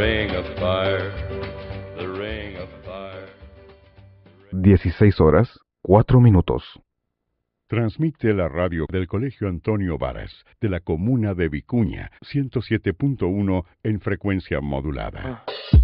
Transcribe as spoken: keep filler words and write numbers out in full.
Ring of fire, the ring of fire. dieciséis horas, cuatro minutos. Transmite la radio del Colegio Antonio Varas, de la comuna de Vicuña, ciento siete punto uno en frecuencia modulada. Ah.